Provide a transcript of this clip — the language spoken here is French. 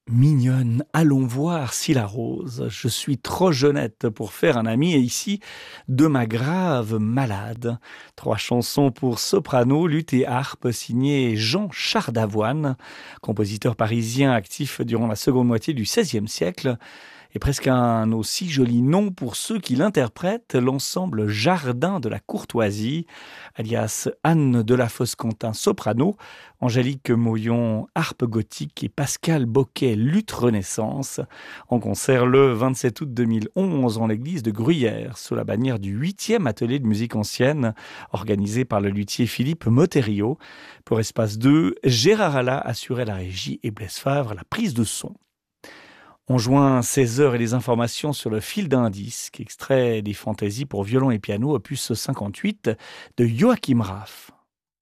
Mignonne, allons voir si la rose. Je suis trop jeunette pour faire un ami et ici, de ma grave malade. Trois chansons pour soprano, luth et harpe signées Jean Chardavoine, compositeur parisien actif durant la seconde moitié du XVIe siècle. Et presque un aussi joli nom pour ceux qui l'interprètent, l'ensemble Jardin de la Courtoisie, alias Anne de la Fosse-Quentin soprano, Angélique Moyon harpe gothique et Pascal Boquet luth renaissance, en concert le 27 août 2011 en l'église de Gruyère, sous la bannière du 8e atelier de musique ancienne, organisé par le luthier Philippe Moterio. Pour Espace 2, Gérard Alla assurait la régie et Blaise Favre la prise de son. On joint 16 heures et les informations sur le fil d'un disque, extrait des fantaisies pour violon et piano, opus 58 de Joachim Raff.